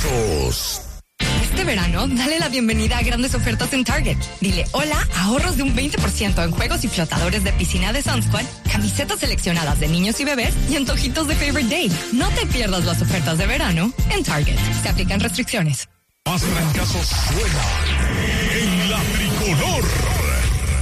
trancazos. Este verano, dale la bienvenida a grandes ofertas en Target. Dile hola, ahorros de un 20% en juegos y flotadores de piscina de Sunsquad, camisetas seleccionadas de niños y bebés y antojitos de Favorite Day. No te pierdas las ofertas de verano en Target. Se aplican restricciones. Más trancazos suena en La Tricolor.